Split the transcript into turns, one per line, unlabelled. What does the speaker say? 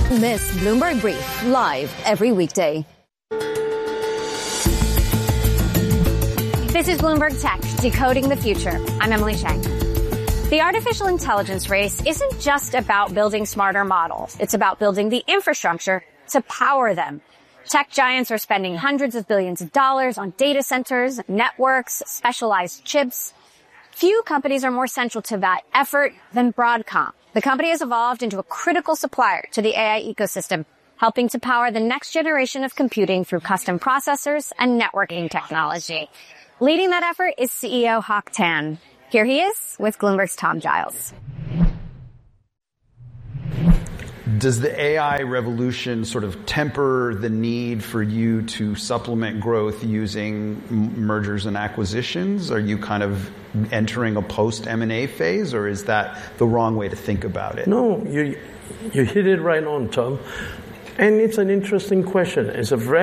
Don't miss Bloomberg Brief, live every weekday.
This is Bloomberg Tech, decoding the future. I'm Emily Chang. The artificial intelligence race isn't just about building smarter models. It's about building the infrastructure to power them. Tech giants are spending hundreds of billions of dollars on data centers, networks, specialized chips. Few companies are more central to that effort than Broadcom. The company has evolved into a critical supplier to the AI ecosystem, helping to power the next generation of computing through custom processors and networking technology. Leading that effort is CEO Hock Tan. Here he is with Bloomberg's Tom Giles.
Does the AI revolution sort of temper the need for you to supplement growth using mergers and acquisitions? Are you kind of entering a post-M&A phase, or is that the wrong way to think about it?
No, you hit it right on, Tom. And it's an interesting question. It's a very